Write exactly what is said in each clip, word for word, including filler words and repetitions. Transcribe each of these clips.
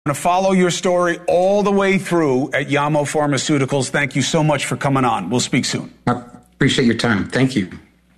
I'm going to follow your story all the way through at Yamo Pharmaceuticals. Thank you so much for coming on. We'll speak soon. I appreciate your time. Thank you.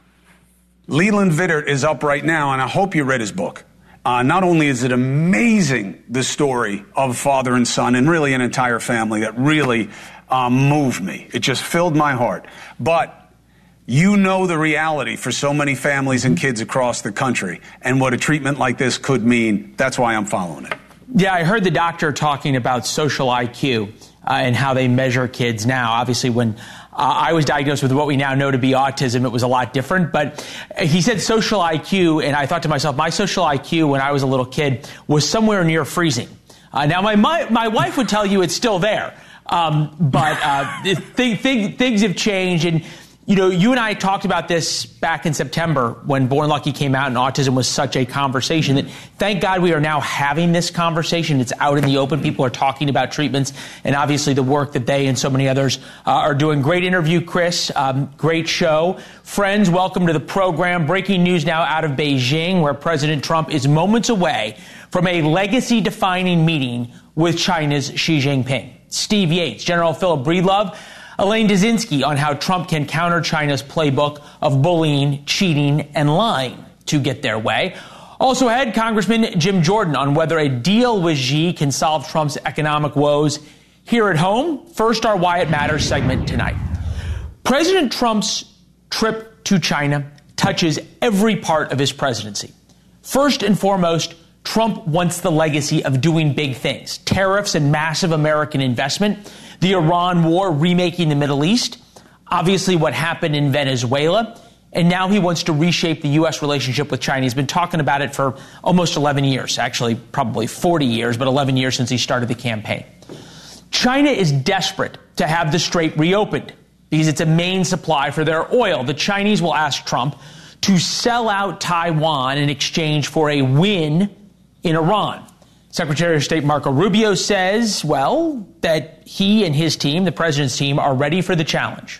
Leland Vittert is up right now, and I hope you read his book. Uh, not only is it amazing, the story of father and son, and really an entire family that really um, moved me. It just filled my heart. But you know the reality for so many families and kids across the country, and what a treatment like this could mean. That's why I'm following it. Yeah, I heard the doctor talking about social I Q uh, and how they measure kids now. Obviously, when uh, I was diagnosed with what we now know to be autism, it was a lot different. But he said social I Q, and I thought to myself, my social I Q when I was a little kid was somewhere near freezing. Uh, now, my, my my wife would tell you it's still there, um, but uh, th- th- things have changed. And you know, you and I talked about this back in September when Born Lucky came out and autism was such a conversation that thank God we are now having this conversation. It's out in the open. People are talking about treatments and obviously the work that they and so many others uh, are doing. Great interview, Chris. Um, great show. Friends, welcome to the program. Breaking news now out of Beijing, where President Trump is moments away from a legacy-defining meeting with China's Xi Jinping. Steve Yates, General Philip Breedlove, Elaine Dzinski on how Trump can counter China's playbook of bullying, cheating, and lying to get their way. Also ahead, Congressman Jim Jordan on whether a deal with Xi can solve Trump's economic woes here at home. First, our Why It Matters segment tonight. President Trump's trip to China touches every part of his presidency. First and foremost, Trump wants the legacy of doing big things, tariffs and massive American investment, the Iran war remaking the Middle East, obviously what happened in Venezuela, and now he wants to reshape the U S relationship with China. He's been talking about it for almost eleven years, actually probably forty years, but eleven years since he started the campaign. China is desperate to have the Strait reopened because it's a main supply for their oil. The Chinese will ask Trump to sell out Taiwan in exchange for a win in Iran. Secretary of State Marco Rubio says, well, that he and his team, the president's team, are ready for the challenge.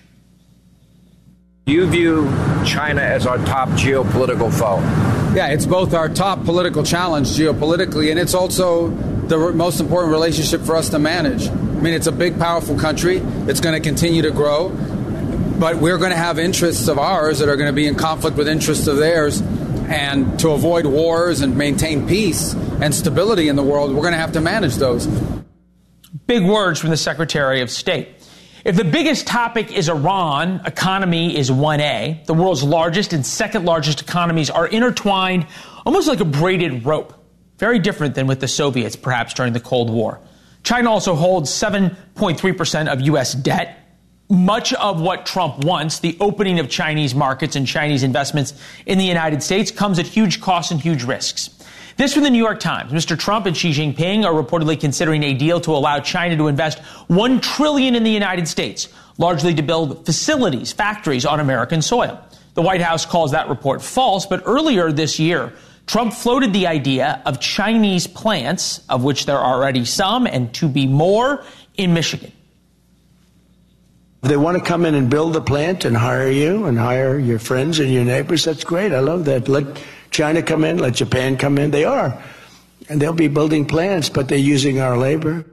You view China as our top geopolitical foe? Yeah, it's both our top political challenge geopolitically, and it's also the most important relationship for us to manage. I mean, it's a big, powerful country. It's going to continue to grow, but we're going to have interests of ours that are going to be in conflict with interests of theirs. And to avoid wars and maintain peace and stability in the world, we're going to have to manage those. Big words from the Secretary of State. If the biggest topic is Iran, economy is one A. The world's largest and second largest economies are intertwined almost like a braided rope. Very different than with the Soviets, perhaps, during the Cold War. China also holds seven point three percent of U S debt. Much of what Trump wants, the opening of Chinese markets and Chinese investments in the United States, comes at huge costs and huge risks. This from the New York Times. Mister Trump and Xi Jinping are reportedly considering a deal to allow China to invest one trillion dollars in the United States, largely to build facilities, factories on American soil. The White House calls that report false, but earlier this year, Trump floated the idea of Chinese plants, of which there are already some, and to be more, in Michigan. If they want to come in and build a plant and hire you and hire your friends and your neighbors, that's great. I love that. Let China come in, let Japan come in. They are. And they'll be building plants, but they're using our labor.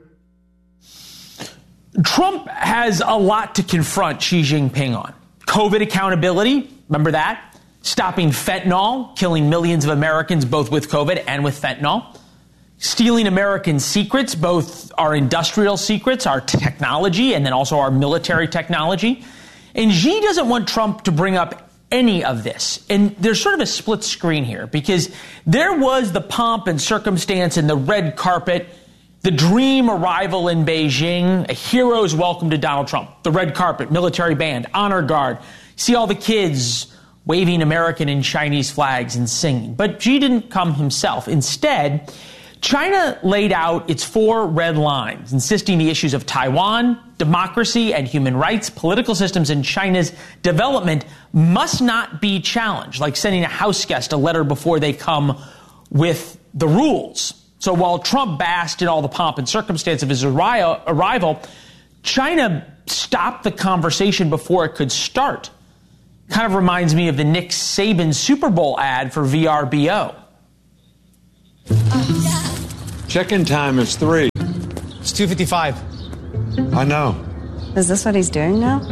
Trump has a lot to confront Xi Jinping on. COVID accountability, remember that? Stopping fentanyl, killing millions of Americans both with COVID and with fentanyl. Stealing American secrets, both our industrial secrets, our technology, and then also our military technology. And Xi doesn't want Trump to bring up any of this. And there's sort of a split screen here because there was the pomp and circumstance and the red carpet, the dream arrival in Beijing, a hero's welcome to Donald Trump, the red carpet, military band, honor guard. See all the kids waving American and Chinese flags and singing. But Xi didn't come himself. Instead, China laid out its four red lines, insisting the issues of Taiwan, democracy, and human rights, political systems, and China's development must not be challenged, like sending a house guest a letter before they come with the rules. So while Trump basked in all the pomp and circumstance of his arrival, China stopped the conversation before it could start. Kind of reminds me of the Nick Saban Super Bowl ad for V R B O. Check-in time is three. It's two fifty-five. I know. Is this what he's doing now?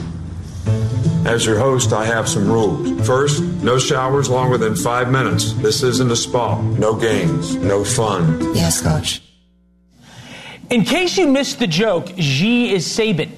As your host, I have some rules. First, no showers longer than five minutes. This isn't a spa. No games. No fun. Yes, Coach. In case you missed the joke, Xi is Saban.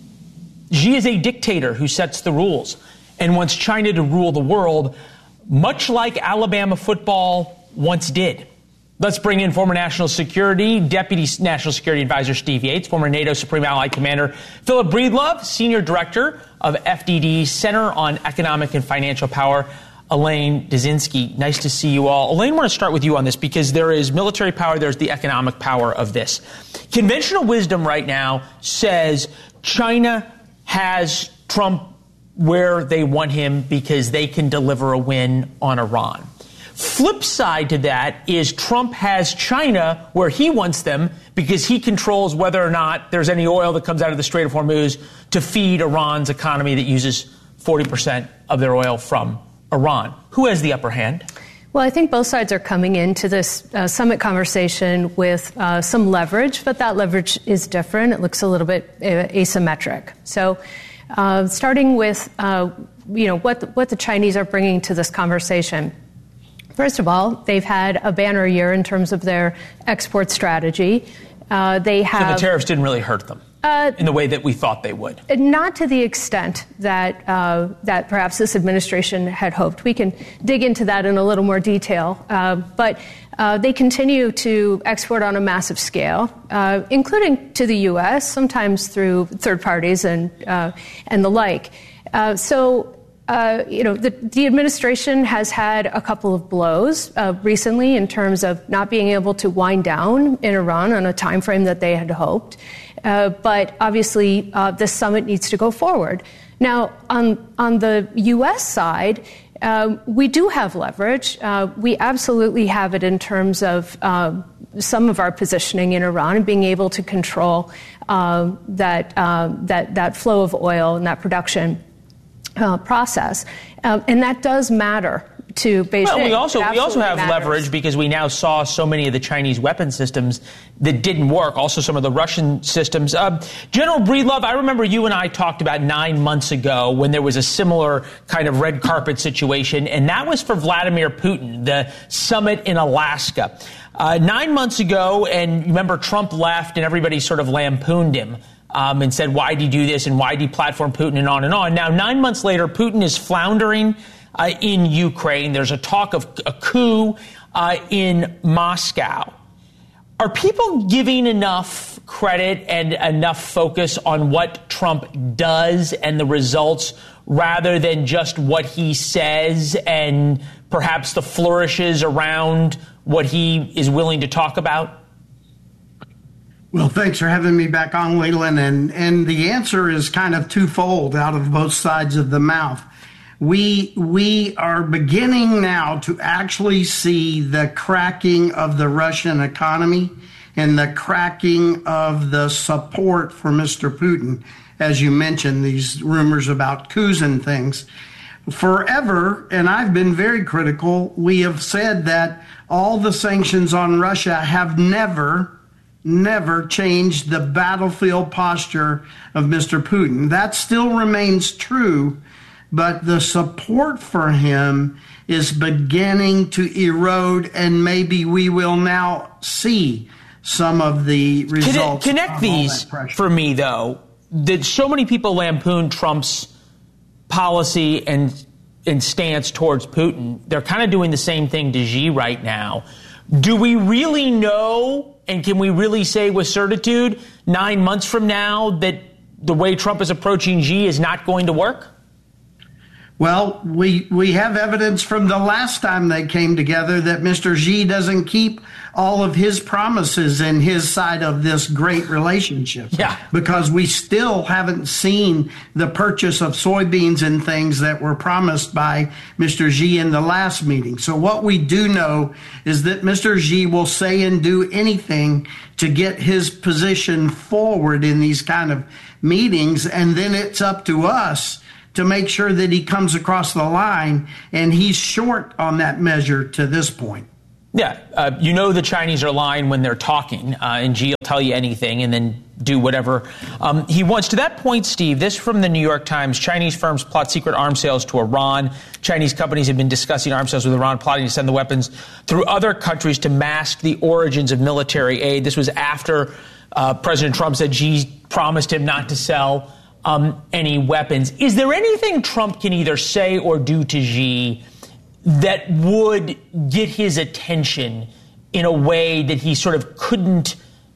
Xi is a dictator who sets the rules and wants China to rule the world, much like Alabama football once did. Let's bring in former National Security, Deputy National Security Advisor Steve Yates, former NATO Supreme Allied Commander Philip Breedlove, Senior Director of F D D's Center on Economic and Financial Power, Elaine Dzyzinski. Nice to see you all. Elaine, I want to start with you on this because there is military power, there's the economic power of this. Conventional wisdom right now says China has Trump where they want him because they can deliver a win on Iran. Flip side to that is Trump has China where he wants them because he controls whether or not there's any oil that comes out of the Strait of Hormuz to feed Iran's economy that uses forty percent of their oil from Iran. Who has the upper hand? Well, I think both sides are coming into this uh, summit conversation with uh, some leverage, but that leverage is different. It looks a little bit uh, asymmetric. So uh, starting with, uh, you know, what the, what the Chinese are bringing to this conversation. First of all, they've had a banner year in terms of their export strategy. Uh, they have. So the tariffs didn't really hurt them uh, in the way that we thought they would. Not to the extent that uh, that perhaps this administration had hoped. We can dig into that in a little more detail. Uh, but uh, they continue to export on a massive scale, uh, including to the U S, sometimes through third parties and uh, and the like. Uh, so. Uh, you know, the, the administration has had a couple of blows uh, recently in terms of not being able to wind down in Iran on a time frame that they had hoped. Uh, but obviously, uh, this summit needs to go forward. Now, on on the U S side, uh, we do have leverage. Uh, we absolutely have it in terms of uh, some of our positioning in Iran and being able to control uh, that uh, that that flow of oil and that production. Uh, process, um, and that does matter to Beijing. Well, we also we also have matters. leverage because we now saw so many of the Chinese weapon systems that didn't work. Also, some of the Russian systems. Uh, General Breedlove, I remember you and I talked about nine months ago when there was a similar kind of red carpet situation, and that was for Vladimir Putin, the summit in Alaska. Uh, nine months ago, and remember Trump left, and everybody sort of lampooned him. Um, and said, why did he do this and why did he platform Putin and on and on. Now, nine months later, Putin is floundering uh, in Ukraine. There's a talk of a coup uh, in Moscow. Are people giving enough credit and enough focus on what Trump does and the results rather than just what he says and perhaps the flourishes around what he is willing to talk about? Well, thanks for having me back on, Leland. And, and the answer is kind of twofold out of both sides of the mouth. We, we are beginning now to actually see the cracking of the Russian economy and the cracking of the support for Mister Putin. As you mentioned, these rumors about coups and things. Forever, and I've been very critical, we have said that all the sanctions on Russia have never never changed the battlefield posture of Mister Putin. That still remains true, but the support for him is beginning to erode, and maybe we will now see some of the results. Connect, connect these for me, though. That so many people lampoon Trump's policy and and stance towards Putin. They're kind of doing the same thing to Xi right now. Do we really know, and can we really say with certitude, nine months from now, that the way Trump is approaching Xi is not going to work? Well, we we have evidence from the last time they came together that Mister Xi doesn't keep all of his promises in his side of this great relationship. Yeah. Because we still haven't seen the purchase of soybeans and things that were promised by Mister Xi in the last meeting. So what we do know is that Mister Xi will say and do anything to get his position forward in these kind of meetings, and then it's up to us to make sure that he comes across the line, and he's short on that measure to this point. Yeah, uh, you know the Chinese are lying when they're talking, uh, and Xi will tell you anything and then do whatever um, he wants. To that point, Steve, this from the New York Times: Chinese firms plot secret arms sales to Iran. Chinese companies have been discussing arms sales with Iran, plotting to send the weapons through other countries to mask the origins of military aid. This was after uh, President Trump said Xi promised him not to sell um, any weapons. Is there anything Trump can either say or do to Xi that would get his attention in a way that he sort of couldn't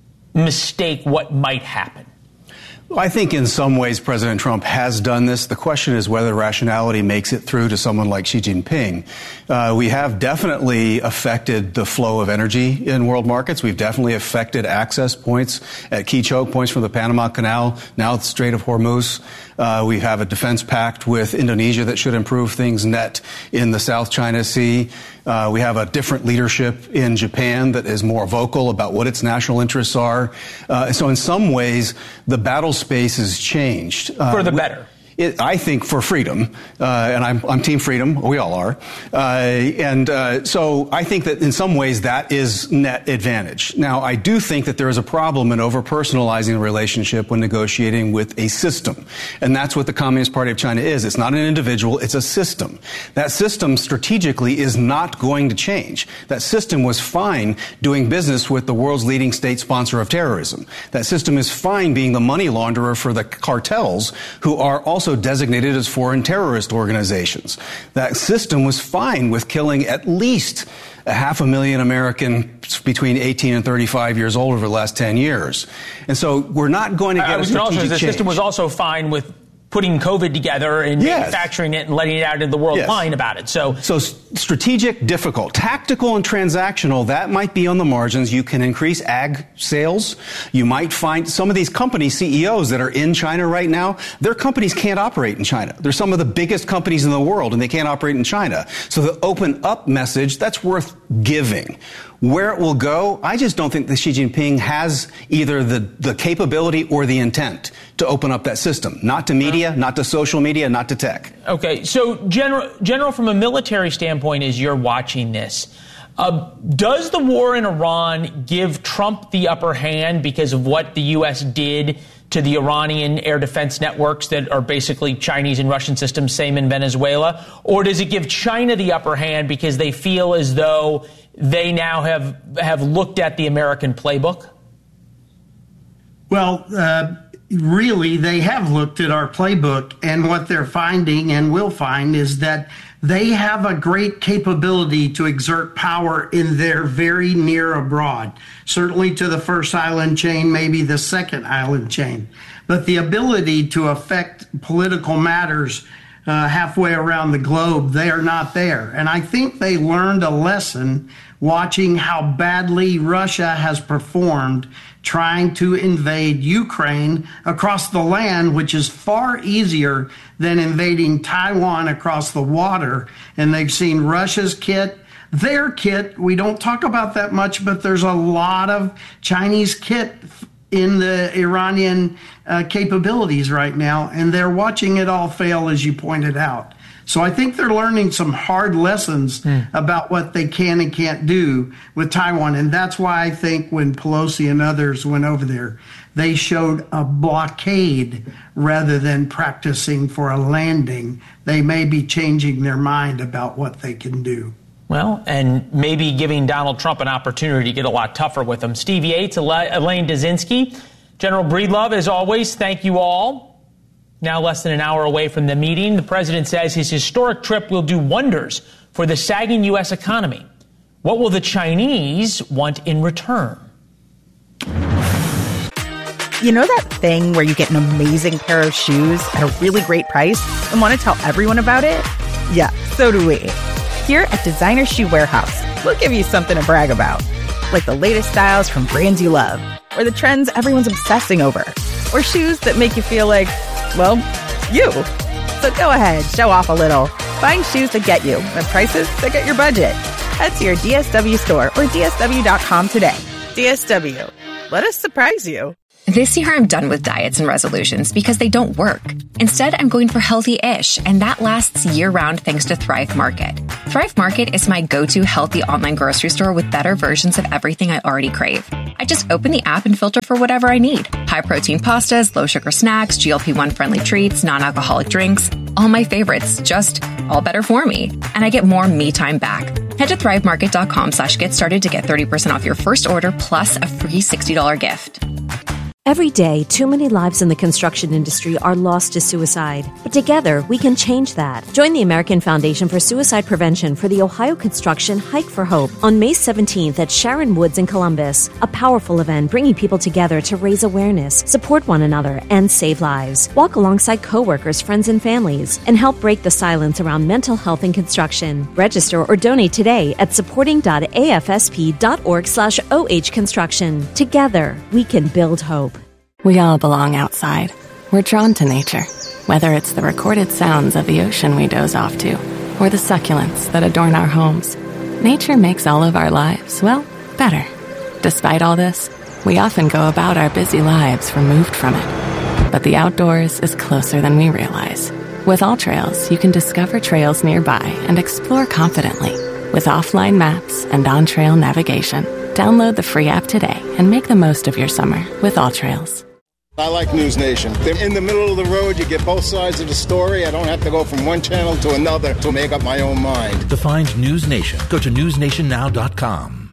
mistake what might happen? Well, I think in some ways President Trump has done this. The question is whether rationality makes it through to someone like Xi Jinping. Uh, we have definitely affected the flow of energy in world markets. We've definitely affected access points at key choke points from the Panama Canal, now the Strait of Hormuz. Uh, we have a defense pact with Indonesia that should improve things net in the South China Sea. Uh, we have a different leadership in Japan that is more vocal about what its national interests are. Uh, so in some ways, the battle space has changed. Uh, For the better. It, I think for freedom, uh, and I'm, I'm team freedom, we all are. Uh, and uh, so I think that in some ways that is net advantage. Now, I do think that there is a problem in over-personalizing a relationship when negotiating with a system. And that's what the Communist Party of China is. It's not an individual, it's a system. That system strategically is not going to change. That system was fine doing business with the world's leading state sponsor of terrorism. That system is fine being the money launderer for the cartels who are also Also designated as foreign terrorist organizations. That system was fine with killing at least a half a million Americans between eighteen and thirty-five years old over the last ten years. And so we're not going to get a strategic change. The system was also fine with putting COVID together and yes. manufacturing it and letting it out into the world yes. lying about it. So, so strategic, difficult. Tactical and transactional, that might be on the margins. You can increase ag sales. You might find some of these company C E Os that are in China right now, their companies can't operate in China. They're some of the biggest companies in the world, and they can't operate in China. So the open up message, that's worth giving. Where it will go, I just don't think that Xi Jinping has either the, the capability or the intent to open up that system. Not to media, not to social media, not to tech. Okay, so General, General, from a military standpoint, as you're watching this, uh, does the war in Iran give Trump the upper hand because of what the U S did to the Iranian air defense networks that are basically Chinese and Russian systems, same in Venezuela? Or does it give China the upper hand because they feel as though they now have have looked at the American playbook? Well, uh, really, they have looked at our playbook, and what they're finding and will find is that they have a great capability to exert power in their very near abroad, certainly to the first island chain, maybe the second island chain. But the ability to affect political matters uh, halfway around the globe, they are not there. And I think they learned a lesson watching how badly Russia has performed trying to invade Ukraine across the land, which is far easier than invading Taiwan across the water. And they've seen Russia's kit, their kit. We don't talk about that much, but there's a lot of Chinese kit in the Iranian uh, capabilities right now, and they're watching it all fail, as you pointed out. So I think they're learning some hard lessons mm. about what they can and can't do with Taiwan. And that's why I think when Pelosi and others went over there, they showed a blockade rather than practicing for a landing. They may be changing their mind about what they can do. Well, and maybe giving Donald Trump an opportunity to get a lot tougher with him. Steve Yates, Elaine Dzezinski, General Breedlove, as always, thank you all. Now less than an hour away from the meeting, the president says his historic trip will do wonders for the sagging U S economy. What will the Chinese want in return? You know that thing where you get an amazing pair of shoes at a really great price and want to tell everyone about it? Yeah, so do we. Here at Designer Shoe Warehouse, we'll give you something to brag about, like the latest styles from brands you love, or the trends everyone's obsessing over, or shoes that make you feel like, well, you. So go ahead, show off a little. Find shoes that get you at prices that get your budget. Head to your D S W store or D S W dot com today. D S W. Let us surprise you. This year, I'm done with diets and resolutions because they don't work. Instead, I'm going for healthy-ish, and that lasts year-round thanks to Thrive Market. Thrive Market is my go-to healthy online grocery store with better versions of everything I already crave. I just open the app and filter for whatever I need. High-protein pastas, low-sugar snacks, G L P one friendly treats, non-alcoholic drinks, all my favorites, just all better for me. And I get more me time back. Head to thrivemarket.com slash get started to get thirty percent off your first order plus a free sixty dollars gift. Every day, too many lives in the construction industry are lost to suicide. But together, we can change that. Join the American Foundation for Suicide Prevention for the Ohio Construction Hike for Hope on May seventeenth at Sharon Woods in Columbus. A powerful event bringing people together to raise awareness, support one another, and save lives. Walk alongside coworkers, friends, and families, and help break the silence around mental health in construction. Register or donate today at supporting.afsp.org slash OH construction. Together, we can build hope. We all belong outside. We're drawn to nature, whether it's the recorded sounds of the ocean we doze off to, or the succulents that adorn our homes. Nature makes all of our lives, well, better. Despite all this, we often go about our busy lives removed from it. But the outdoors is closer than we realize. With AllTrails, you can discover trails nearby and explore confidently. With offline maps and on-trail navigation, download the free app today and make the most of your summer with AllTrails. I like News Nation. They're in the middle of the road. You get both sides of the story. I don't have to go from one channel to another to make up my own mind. To find News Nation, go to news nation now dot com.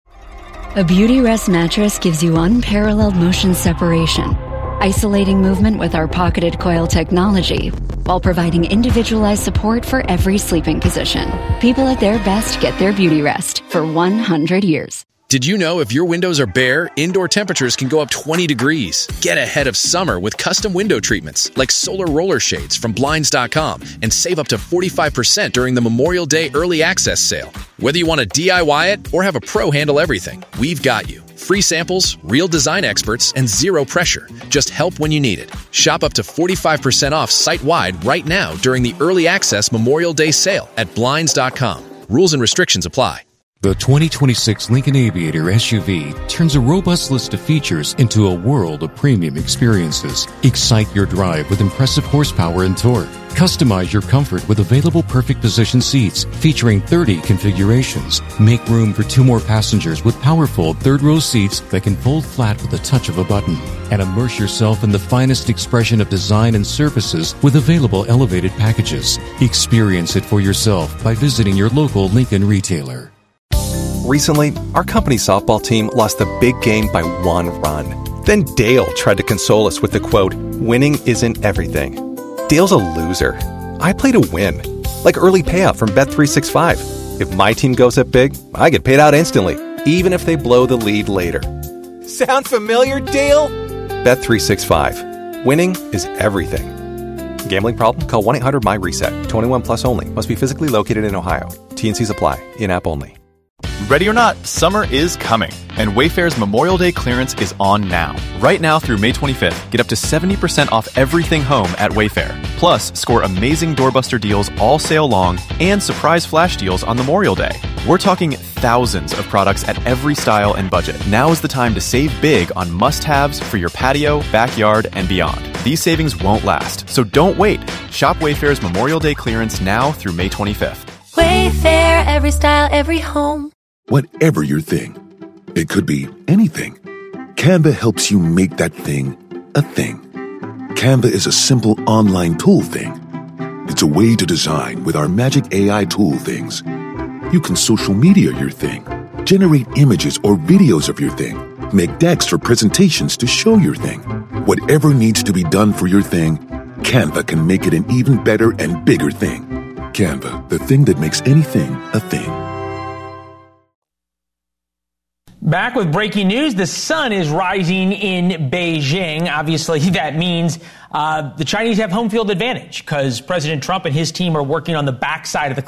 A Beautyrest mattress gives you unparalleled motion separation, isolating movement with our pocketed coil technology, while providing individualized support for every sleeping position. People at their best get their Beautyrest for one hundred years. Did you know if your windows are bare, indoor temperatures can go up twenty degrees? Get ahead of summer with custom window treatments like solar roller shades from blinds dot com and save up to forty-five percent during the Memorial Day early access sale. Whether you want to D I Y it or have a pro handle everything, we've got you. Free samples, real design experts, and zero pressure. Just help when you need it. Shop up to forty-five percent off site-wide right now during the early access Memorial Day sale at blinds dot com. Rules and restrictions apply. The twenty twenty-six Lincoln Aviator S U V turns a robust list of features into a world of premium experiences. Excite your drive with impressive horsepower and torque. Customize your comfort with available perfect position seats featuring thirty configurations. Make room for two more passengers with powerful third-row seats that can fold flat with the touch of a button. And immerse yourself in the finest expression of design and services with available elevated packages. Experience it for yourself by visiting your local Lincoln retailer. Recently, our company softball team lost the big game by one run. Then Dale tried to console us with the quote, "Winning isn't everything." Dale's a loser. I play to win. Like early payout from Bet three sixty-five. If my team goes up big, I get paid out instantly, even if they blow the lead later. Sound familiar, Dale? Bet three sixty-five. Winning is everything. Gambling problem? Call one eight hundred M Y reset. twenty-one plus only. Must be physically located in Ohio. T and Cs apply. In-app only. Ready or not, summer is coming, and Wayfair's Memorial Day clearance is on now. Right now through May twenty-fifth, get up to seventy percent off everything home at Wayfair. Plus, score amazing doorbuster deals all sale long and surprise flash deals on Memorial Day. We're talking thousands of products at every style and budget. Now is the time to save big on must-haves for your patio, backyard, and beyond. These savings won't last, so don't wait. Shop Wayfair's Memorial Day clearance now through May twenty-fifth. Wayfair, every style, every home. Whatever your thing, it could be anything. Canva helps you make that thing a thing. Canva is a simple online tool thing. It's a way to design with our magic A I tool things. You can social media your thing, generate images or videos of your thing, make decks or presentations to show your thing. Whatever needs to be done for your thing, Canva can make it an even better and bigger thing. Canva, the thing that makes anything a thing. Back with breaking news, the sun is rising in Beijing. Obviously, that means uh, the Chinese have home field advantage because President Trump and his team are working on the backside of the